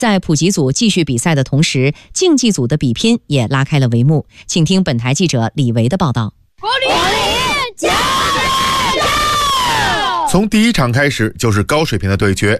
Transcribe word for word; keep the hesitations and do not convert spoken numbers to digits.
在普及组继续比赛的同时，竞技组的比拼也拉开了帷幕。请听本台记者李维的报道。 国立加油！ 从第一场开始就是高水平的对决，